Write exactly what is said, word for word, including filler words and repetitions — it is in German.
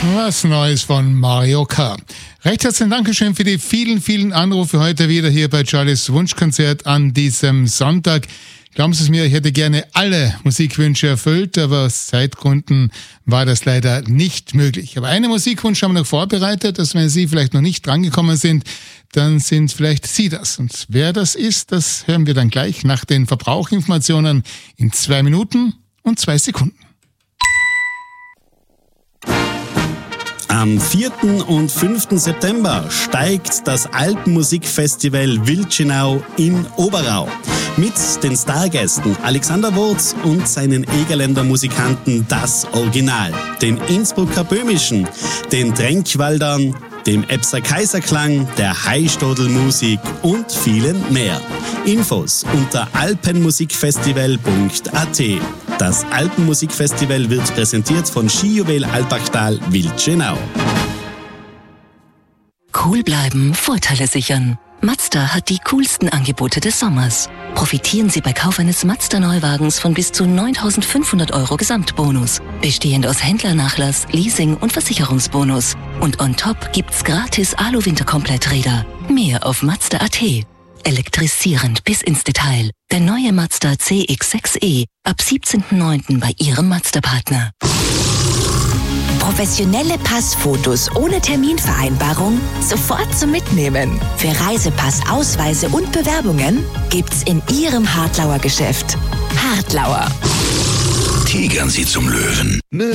Was Neues von Mario K. Recht herzlichen Dankeschön für die vielen, vielen Anrufe heute wieder hier bei Charlies Wunschkonzert an diesem Sonntag. Glauben Sie es mir, ich hätte gerne alle Musikwünsche erfüllt, aber aus Zeitgründen war das leider nicht möglich. Aber einen Musikwunsch haben wir noch vorbereitet, dass wenn Sie vielleicht noch nicht drangekommen sind, dann sind vielleicht Sie das. Und wer das ist, das hören wir dann gleich nach den Verbrauchinformationen in zwei Minuten und zwei Sekunden. Am vierten und fünften September steigt das Alpenmusikfestival Wildschenau in Oberau. Mit den Stargästen Alexander Wurz und seinen Egerländer Musikanten Das Original, den Innsbrucker Böhmischen, den Trenkwaldern, dem Epser Kaiserklang, der Heistodl-Musik und vielen mehr. Infos unter alpenmusikfestival punkt a t. Das Alpenmusikfestival wird präsentiert von Skijuwel Alpachtal Wildschenau. Cool bleiben, Vorteile sichern. Mazda hat die coolsten Angebote des Sommers. Profitieren Sie bei Kauf eines Mazda-Neuwagens von bis zu neuntausendfünfhundert Euro Gesamtbonus, bestehend aus Händlernachlass, Leasing und Versicherungsbonus. Und on top gibt's gratis Alu-Winterkompletträder. Mehr auf Mazda punkt a t. Elektrisierend bis ins Detail. Der neue Mazda C X sechs e ab siebzehnten neunten bei Ihrem Mazda-Partner. Professionelle Passfotos ohne Terminvereinbarung sofort zum Mitnehmen. Für Reisepass, Ausweise und Bewerbungen gibt's in Ihrem Hartlauer Geschäft. Hartlauer. Tigern Sie zum Löwen.